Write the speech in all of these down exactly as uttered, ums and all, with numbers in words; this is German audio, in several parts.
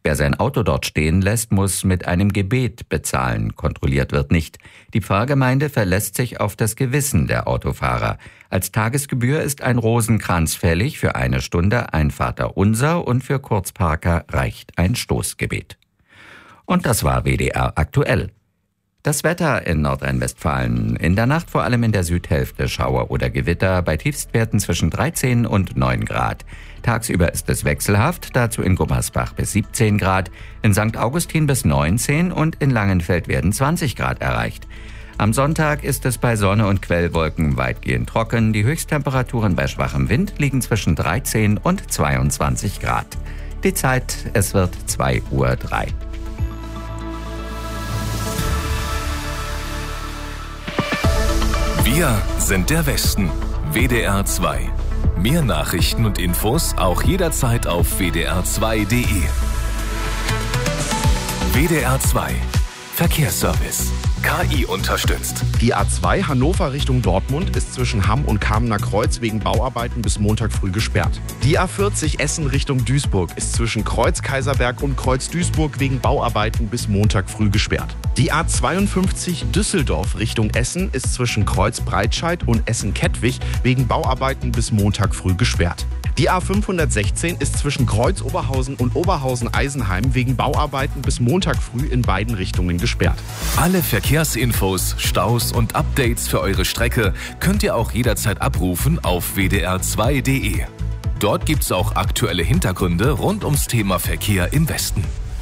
Wer sein Auto dort stehen lässt, muss mit einem Gebet bezahlen. Kontrolliert wird nicht. Die Pfarrgemeinde verlässt sich auf das Gewissen der Autofahrer. Als Tagesgebühr ist ein Rosenkranz fällig, für eine Stunde ein Vaterunser und für Kurzparker reicht ein Stoßgebet. Und das war W D R aktuell. Das Wetter in Nordrhein-Westfalen. In der Nacht vor allem in der Südhälfte Schauer oder Gewitter bei Tiefstwerten zwischen dreizehn und neun Grad. Tagsüber ist es wechselhaft, dazu in Gummersbach bis siebzehn Grad, in Sankt Augustin bis neunzehn und in Langenfeld werden zwanzig Grad erreicht. Am Sonntag ist es bei Sonne und Quellwolken weitgehend trocken. Die Höchsttemperaturen bei schwachem Wind liegen zwischen dreizehn und zweiundzwanzig Grad. Die Zeit, es wird zwei Uhr drei. Wir sind der Westen. W D R zwei. Mehr Nachrichten und Infos auch jederzeit auf w d r zwei punkt d e. W D R zwei. Verkehrsservice. K I unterstützt. Die A zwei Hannover Richtung Dortmund ist zwischen Hamm und Kamener Kreuz wegen Bauarbeiten bis Montag früh gesperrt. Die A vierzig Essen Richtung Duisburg ist zwischen Kreuz Kaiserberg und Kreuz Duisburg wegen Bauarbeiten bis Montag früh gesperrt. Die A zweiundfünfzig Düsseldorf Richtung Essen ist zwischen Kreuz Breitscheid und Essen Kettwig wegen Bauarbeiten bis Montag früh gesperrt. Die A fünfhundertsechzehn ist zwischen Kreuz Oberhausen und Oberhausen-Eisenheim wegen Bauarbeiten bis Montag früh in beiden Richtungen gesperrt. Alle Verkehrsinfos, Staus und Updates für eure Strecke könnt ihr auch jederzeit abrufen auf w d r zwei punkt d e. Dort gibt's auch aktuelle Hintergründe rund ums Thema Verkehr im Westen.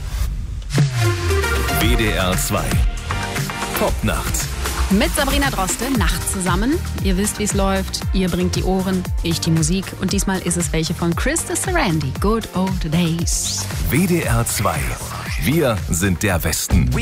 W D R zwei. Top-Nacht. Mit Sabrina Droste, Nacht zusammen. Ihr wisst, wie es läuft. Ihr bringt die Ohren, ich die Musik. Und diesmal ist es welche von Krista Sarandon. Good Old Days. W D R zwei. Wir sind der Westen.